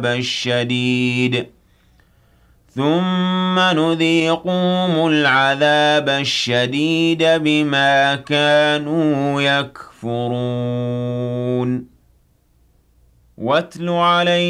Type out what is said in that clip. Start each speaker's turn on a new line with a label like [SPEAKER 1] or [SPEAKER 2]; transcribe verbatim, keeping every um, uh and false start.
[SPEAKER 1] الشديد ثم نذيقهم العذاب الشديد بما كانوا يكفرون واتل عليهم